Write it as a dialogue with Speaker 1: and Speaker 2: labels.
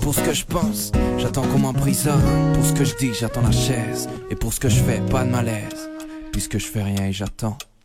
Speaker 1: pour ce que je pense, j'attends qu'on m'emprisonne. Pour ce que je dis, j'attends la chaise. Et pour ce que je fais, pas de malaise, puisque je fais rien et j'attends.